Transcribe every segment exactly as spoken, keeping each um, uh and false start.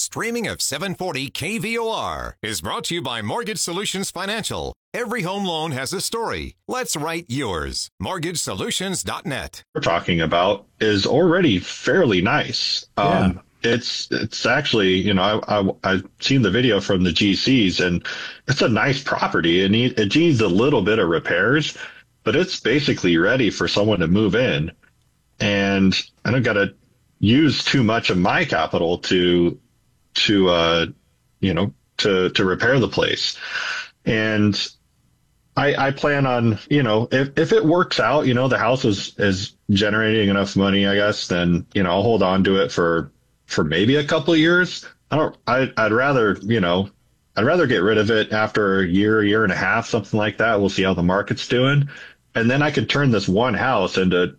streaming of seven forty K V O R is brought to you by Mortgage Solutions Financial. Every home loan has a story. Let's write yours. mortgage solutions dot net. We're talking about is already fairly nice. Yeah. Um, it's it's actually, you know, I, I I've seen the video from the G Cs, and it's a nice property. It needs it needs a little bit of repairs, but it's basically ready for someone to move in. And I don't got to use too much of my capital to to uh, you know to to repair the place. And I, I plan on, you know, if, if it works out, you know, the house is, is generating enough money, I guess, then, you know, I'll hold on to it for, for maybe a couple of years. I don't, I, I'd rather, you know, I'd rather get rid of it after a year, year and a half, something like that. We'll see how the market's doing. And then I could turn this one house into,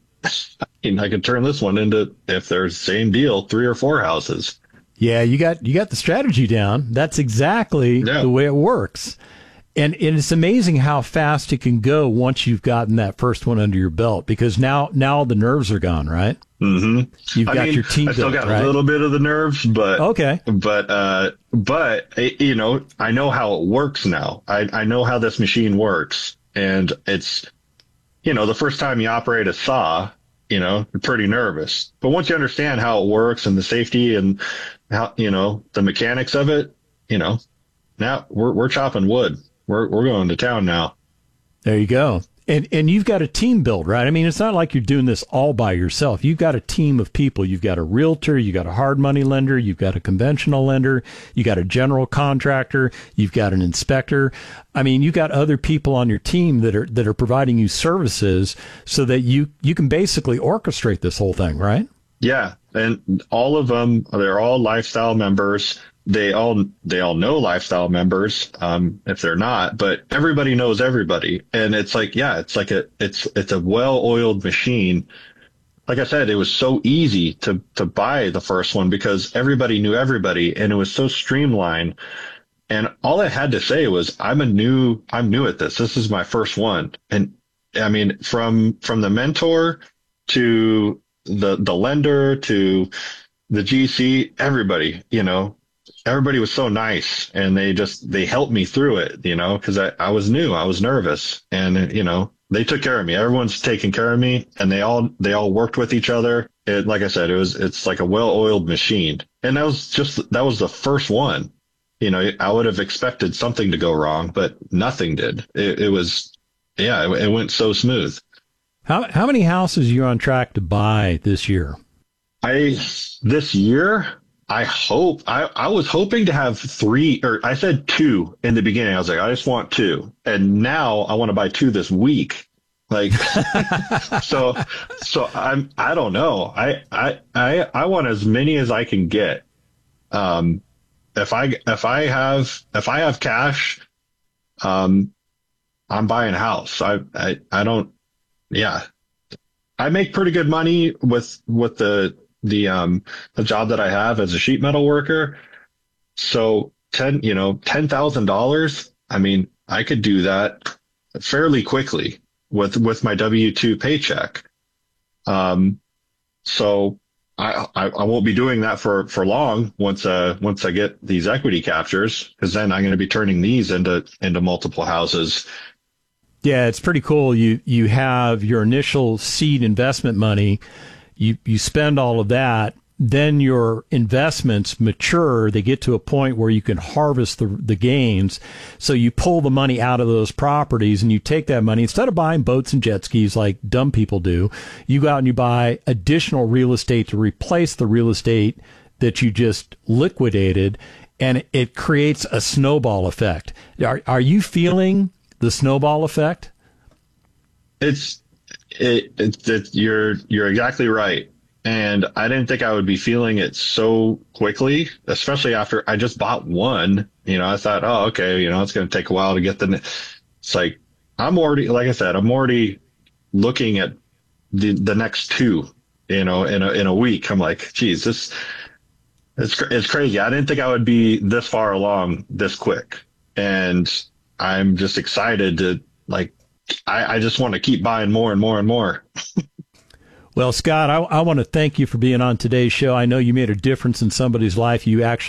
I could turn this one into, if there's same deal, three or four houses. Yeah, you got, you got the strategy down. That's exactly Yeah. the way it works. And, and it's amazing how fast it can go once you've gotten that first one under your belt, because now now the nerves are gone, right? Mm-hmm. You've I got mean, your team I still built, got right? a little bit of the nerves, but Okay. But uh, but it, you know, I know how it works now. I I know how this machine works, and it's, you know, the first time you operate a saw, you know, you're pretty nervous. But once you understand how it works and the safety and how, you know, the mechanics of it, you know, now we're we're chopping wood. We're we're going to town now. There you go. And and you've got a team built, right? I mean, it's not like you're doing this all by yourself. You've got a team of people. You've got a realtor, you've got a hard money lender, you've got a conventional lender, you got a general contractor, you've got an inspector. I mean, you've got other people on your team that are that are providing you services so that you you can basically orchestrate this whole thing, right? Yeah, and all of them, they're all lifestyle members. They all they all know lifestyle members, um, if they're not, but everybody knows everybody. And it's like, yeah, it's like a it's it's a well-oiled machine. Like I said, it was so easy to to buy the first one because everybody knew everybody, and it was so streamlined. And all I had to say was, I'm a new I'm new at this. This is my first one. And I mean, from from the mentor to the the lender to the G C, everybody, you know, everybody was so nice, and they just, they helped me through it, you know, cause I, I was new, I was nervous, and, you know, they took care of me. Everyone's taking care of me, and they all, they all worked with each other. It, like I said, it was, it's like a well-oiled machine. And that was just, that was the first one. You know, I would have expected something to go wrong, but nothing did. It, it was, yeah, it, it went so smooth. How how many houses are you on track to buy this year? I, this year, I hope, I, I was hoping to have three, or I said two in the beginning. I was like, I just want two. And now I want to buy two this week. Like, so, so I'm, I don't know. I, I, I, I want as many as I can get. Um, if I, if I have, if I have cash, um, I'm buying a house. I, I, I don't, yeah, I make pretty good money with, with the, the, um, the job that I have as a sheet metal worker. So ten, you know, ten thousand dollars. I mean, I could do that fairly quickly with, with my W two paycheck. Um, so I, I, I won't be doing that for, for long once, uh, once I get these equity captures, because then I'm going to be turning these into, into multiple houses. Yeah, it's pretty cool. You you have your initial seed investment money, you you spend all of that, then your investments mature, they get to a point where you can harvest the the gains. So you pull the money out of those properties, and you take that money, instead of buying boats and jet skis like dumb people do, you go out and you buy additional real estate to replace the real estate that you just liquidated, and it creates a snowball effect. Are are you feeling the snowball effect? It's, it, it's, it's, you're, you're exactly right. And I didn't think I would be feeling it so quickly, especially after I just bought one. You know, I thought, oh, okay, you know, it's going to take a while to get the, it's like, I'm already, like I said, I'm already looking at the, the next two, you know, in a, in a week. I'm like, geez, this, it's, it's crazy. I didn't think I would be this far along this quick. And I'm just excited to, like, I, I just want to keep buying more and more and more. Well, Scott, I, I want to thank you for being on today's show. I know you made a difference in somebody's life. You actually